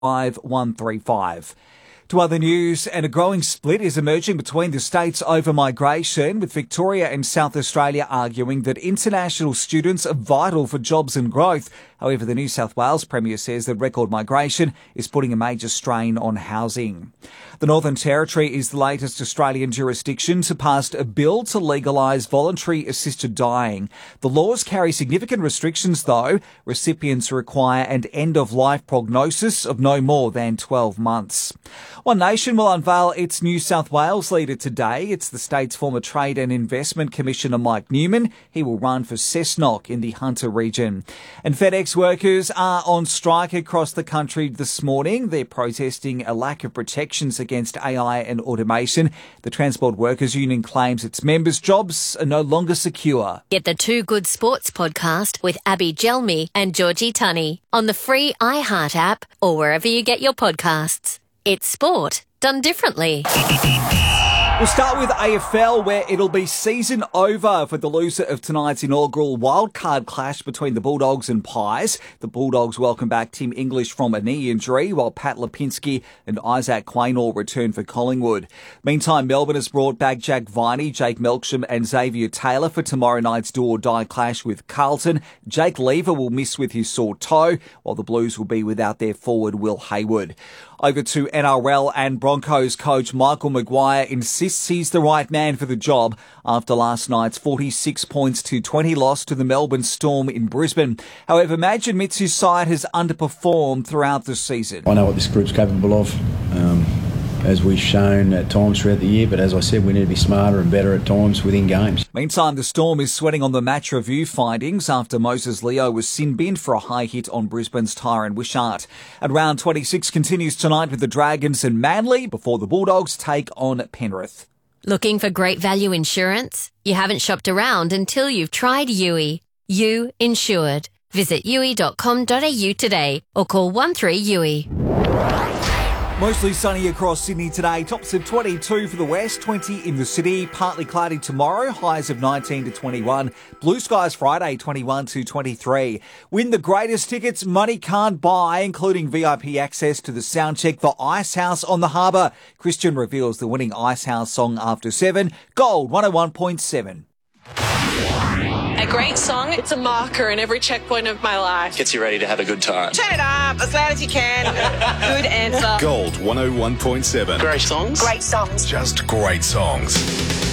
5135. To other news, and a growing split is emerging between the states over migration, with Victoria and South Australia arguing that international students are vital for jobs and growth. However, the New South Wales Premier says that record migration is putting a major strain on housing. The Northern Territory is the latest Australian jurisdiction to pass a bill to legalise voluntary assisted dying. The laws carry significant restrictions, though. Recipients require an end-of-life prognosis of no more than 12 months. One Nation will unveil its New South Wales leader today. It's the state's former Trade and Investment Commissioner Mike Newman. He will run for Cessnock in the Hunter region. And FedEx workers are on strike across the country this morning. They're protesting a lack of protections against AI and automation. The Transport Workers Union claims its members' jobs are no longer secure. Get the Two Good Sports podcast with Abby Gelmi and Georgie Tunney on the free iHeart app or wherever you get your podcasts. It's sport done differently. We'll start with AFL, where it'll be season over for the loser of tonight's inaugural wildcard clash between the Bulldogs and Pies. The Bulldogs welcome back Tim English from a knee injury, while Pat Lipinski and Isaac Quaynor return for Collingwood. Meantime, Melbourne has brought back Jack Viney, Jake Melksham and Xavier Taylor for tomorrow night's do-or-die clash with Carlton. Jake Lever will miss with his sore toe, while the Blues will be without their forward Will Hayward. Over to NRL, and Broncos coach Michael Maguire insists he's the right man for the job after last night's 46 points to 20 loss to the Melbourne Storm in Brisbane. However, Madge admits his side has underperformed throughout the season. I know what this group's capable of, as we've shown at times throughout the year, but as I said, we need to be smarter and better at times within games. Meantime, the Storm is sweating on the match review findings after Moses Leo was sin-binned for a high hit on Brisbane's Tyron Wishart. And round 26 continues tonight with the Dragons and Manly before the Bulldogs take on Penrith. Looking for great value insurance? You haven't shopped around until you've tried Yui. You Insured. Visit yui.com.au today or call 13-YUI. Mostly sunny across Sydney today. Tops of 22 for the west, 20 in the city. Partly cloudy tomorrow, highs of 19 to 21. Blue skies Friday, 21 to 23. Win the greatest tickets money can't buy, including VIP access to the soundcheck for Icehouse on the Harbour. Christian reveals the winning Icehouse song after 7. Gold 101.7. A great song, it's a marker in every checkpoint of my life. Gets you ready to have a good time. Turn it up as loud as you can. Good answer. Gold 101.7. Great songs. Great songs. Just great songs.